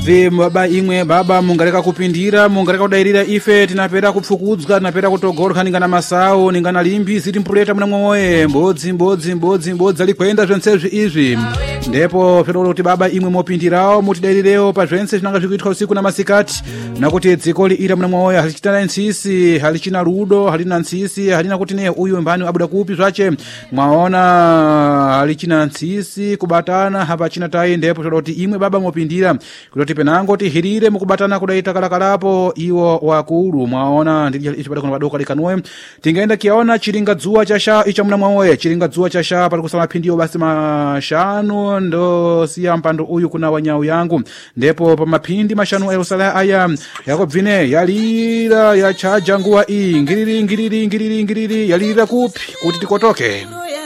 baba imwe baba mungareka kupindira mungareka kudairira ife tinapera kupfukudzwa tinapera kutogorwa ningana masawu ningana limbi ziti mpuleta muna mwoye mbodzi alikwenda zvensezvi izvi ndipo pedolo kuti baba imwe mopindirawo mutidairirewo pa zvense zvinanga zvikuitwa usiku na masikati nakuti dziko liira muna mwoye halichitana nsisi halichina rudo halina nsisi halina kuti ne uyu mbani abuda kupi zvache mwaona halichina nsisi kubatana hapachina tai ndipo pedolo kuti imwe baba mopindira kuti penango tihirire mukubatana kudaita kalakalapo iwo wakulu mwaona ndije ichibada kuna badoko likanwe tingaenda kiaona chiringa dzuwa chasha icha muna mwaoye chiringa dzuwa chasha pali kusala pindiyo basi mashanu ndo siya mpando uyu kuna wanyau yangu ndipo pa mapindi mashanu ayosala aya yakobvine yalira yachaja nguwa iyi ngiriri yalira kupi kuti tikotoke